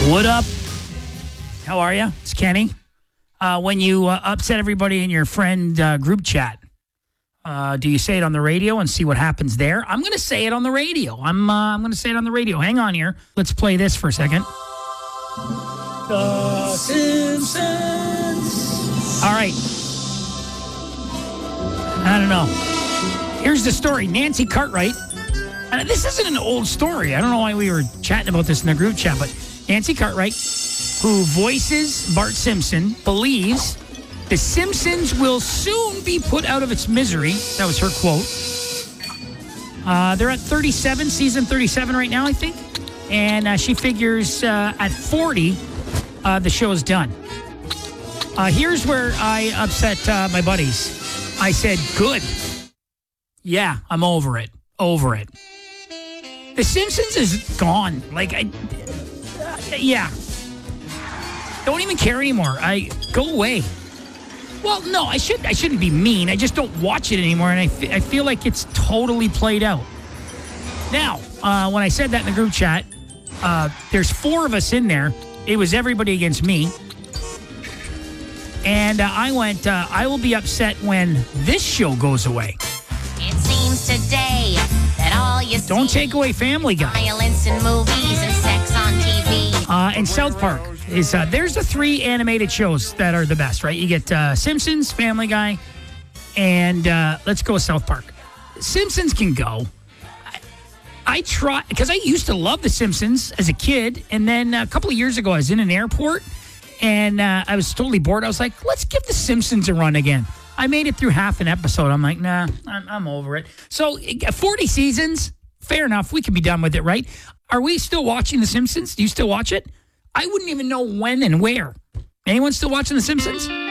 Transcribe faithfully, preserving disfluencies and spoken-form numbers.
What up? How are you? It's Kenny. Uh, when you uh, upset everybody in your friend uh, group chat, uh, do you say it on the radio and see what happens there? I'm going to say it on the radio. I'm uh, I'm going to say it on the radio. Hang on here. Let's play this for a second. The Simpsons. All right. I don't know. Here's the story. Nancy Cartwright. And this isn't an old story. I don't know why we were chatting about this in the group chat, but Nancy Cartwright, who voices Bart Simpson, believes The Simpsons will soon be put out of its misery. That was her quote. Uh, they're at thirty-seven, season thirty-seven right now, I think. And uh, she figures uh, at forty, uh, the show is done. Uh, here's where I upset uh, my buddies. I said, good. Yeah, I'm over it. Over it. The Simpsons is gone. Like, I, uh, yeah. Don't even care anymore. I go away. Well, no, I should. I shouldn't be mean. I just don't watch it anymore, and I, f- I feel like it's totally played out. Now, uh, when I said that in the group chat, uh, there's four of us in there. It was everybody against me, and uh, I went. Uh, I will be upset when this show goes away. It seems today that all you see Don't take away Family Guy. Violence in movies and sex on T V. Uh, and South Park is uh, there's the three animated shows that are the best, right? You get uh, Simpsons, Family Guy, and uh, let's go with South Park. Simpsons can go. I, I try because I used to love the Simpsons as a kid, and then a couple of years ago I was in an airport and uh, I was totally bored. I was like, let's give the Simpsons a run again. I made it through half an episode. I'm like, nah, I'm, I'm over it. So forty seasons, fair enough. We can be done with it, right? Are we still watching The Simpsons? Do you still watch it? I wouldn't even know when and where. Anyone still watching The Simpsons?